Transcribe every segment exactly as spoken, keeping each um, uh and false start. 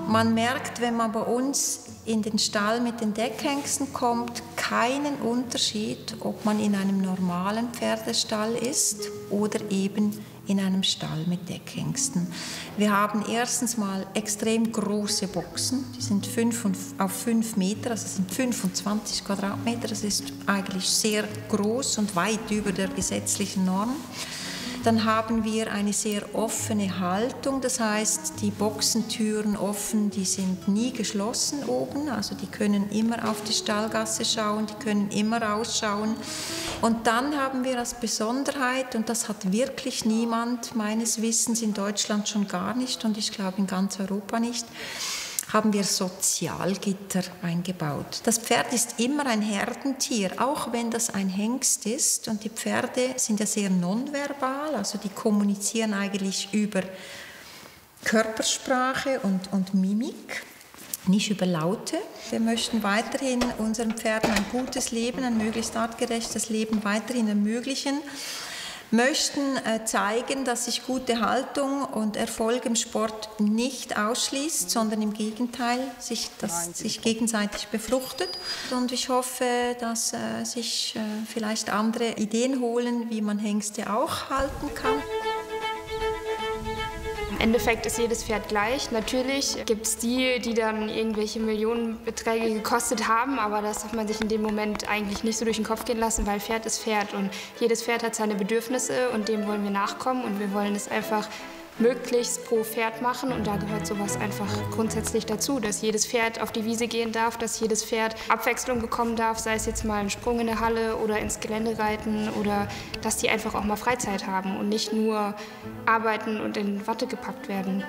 Man merkt, wenn man bei uns in den Stall mit den Deckhengsten kommt, keinen Unterschied, ob man in einem normalen Pferdestall ist oder eben in einem Stall mit Deckhengsten. Wir haben erstens mal extrem große Boxen, die sind fünf auf fünf Meter, also sind fünfundzwanzig Quadratmeter. Das ist eigentlich sehr groß und weit über der gesetzlichen Norm. Dann haben wir eine sehr offene Haltung, das heißt, die Boxentüren offen, die sind nie geschlossen oben, also die können immer auf die Stallgasse schauen, die können immer rausschauen. Und dann haben wir als Besonderheit, und das hat wirklich niemand meines Wissens in Deutschland schon gar nicht und ich glaube in ganz Europa nicht, haben wir Sozialgitter eingebaut. Das Pferd ist immer ein Herdentier, auch wenn das ein Hengst ist. Und die Pferde sind ja sehr nonverbal, also die kommunizieren eigentlich über Körpersprache und, und Mimik, nicht über Laute. Wir möchten weiterhin unseren Pferden ein gutes Leben, ein möglichst artgerechtes Leben weiterhin ermöglichen. Möchten äh, zeigen, dass sich gute Haltung und Erfolg im Sport nicht ausschließt, sondern im Gegenteil sich, das sich gegenseitig befruchtet. Und ich hoffe, dass äh, sich äh, vielleicht andere Ideen holen, wie man Hengste auch halten kann. Im Endeffekt ist jedes Pferd gleich. Natürlich gibt es die, die dann irgendwelche Millionenbeträge gekostet haben, aber das darf man sich in dem Moment eigentlich nicht so durch den Kopf gehen lassen, weil Pferd ist Pferd und jedes Pferd hat seine Bedürfnisse und dem wollen wir nachkommen und wir wollen es einfach möglichst pro Pferd machen und da gehört sowas einfach grundsätzlich dazu, dass jedes Pferd auf die Wiese gehen darf, dass jedes Pferd Abwechslung bekommen darf, sei es jetzt mal ein Sprung in der Halle oder ins Gelände reiten oder dass die einfach auch mal Freizeit haben und nicht nur arbeiten und in Watte gepackt werden.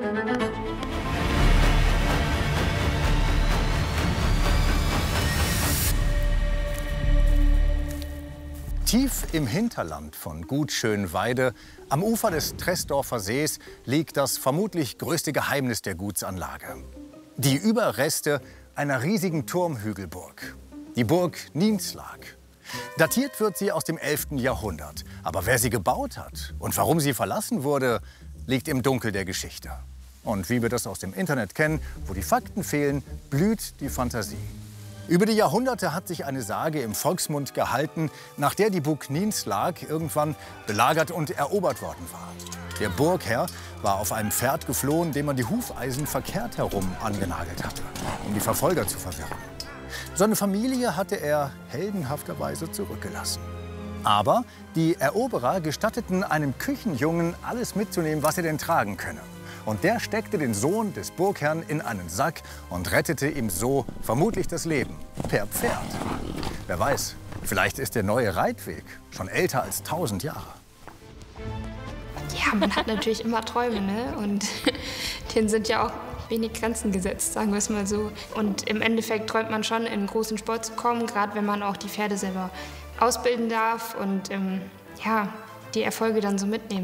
Tief im Hinterland von Gut Schönweide, am Ufer des Tressdorfer Sees, liegt das vermutlich größte Geheimnis der Gutsanlage. Die Überreste einer riesigen Turmhügelburg, die Burg Nienslag. Datiert wird sie aus dem elften Jahrhundert. Aber wer sie gebaut hat und warum sie verlassen wurde, liegt im Dunkel der Geschichte. Und wie wir das aus dem Internet kennen, wo die Fakten fehlen, blüht die Fantasie. Über die Jahrhunderte hat sich eine Sage im Volksmund gehalten, nach der die Burg Nienslag irgendwann belagert und erobert worden war. Der Burgherr war auf einem Pferd geflohen, dem man die Hufeisen verkehrt herum angenagelt hatte, um die Verfolger zu verwirren. Seine Familie hatte er heldenhafterweise zurückgelassen. Aber die Eroberer gestatteten einem Küchenjungen, alles mitzunehmen, was er denn tragen könne. Und der steckte den Sohn des Burgherrn in einen Sack und rettete ihm so vermutlich das Leben, per Pferd. Wer weiß, vielleicht ist der neue Reitweg schon älter als tausend Jahre. Ja, man hat natürlich immer Träume, ne? Und denen sind ja auch wenig Grenzen gesetzt, sagen wir es mal so. Und im Endeffekt träumt man schon, in einen großen Sport zu kommen, gerade wenn man auch die Pferde selber ausbilden darf und ähm, ja, die Erfolge dann so mitnehmen.